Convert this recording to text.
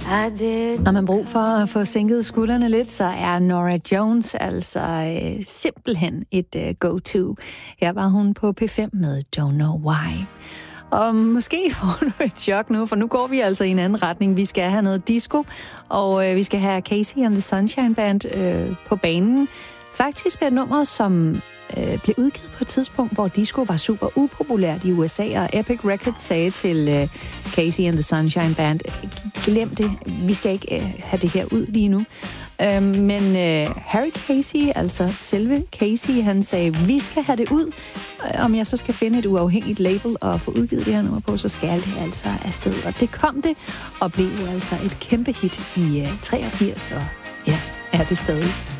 Når man brug for at få sænket skuldrene lidt, så er Norah Jones altså simpelthen et go-to. Her var hun på P5 med Don't Know Why. Og måske får du et chok nu, for nu går vi altså i en anden retning. Vi skal have noget disco, og vi skal have Casey and the Sunshine Band på banen. Faktisk med et nummer, som blev udgivet på et tidspunkt, hvor disco var super upopulært i USA, og Epic Records sagde til Casey and the Sunshine Band, glem det, vi skal ikke have det her ud lige nu. Men Harry Casey, altså selve Casey, han sagde, vi skal have det ud. Om jeg så skal finde et uafhængigt label og få udgivet det her nummer på, så skal det altså afsted. Og det kom det, og blev jo altså et kæmpe hit i 83, og ja, er det stadig.